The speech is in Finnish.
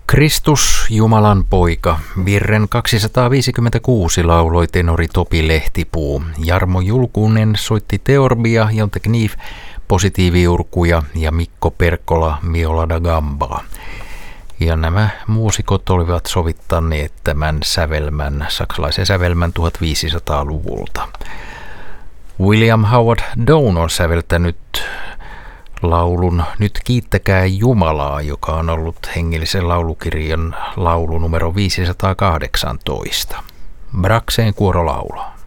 Kristus, Jumalan poika, virren 256 lauloi tenori Topi Lehtipuu. Jarmo Julkunen soitti teorbia, Jonte Kniif positiiviurkuja ja Mikko Perkkola viola da gambaa. Ja nämä muusikot olivat sovittaneet tämän sävelmän, saksalaisen sävelmän 1500-luvulta. William Howard Down on säveltänyt laulun Nyt kiittäkää Jumalaa, joka on ollut hengellisen laulukirjan laulu numero 518. Braxeen kuorolaulo.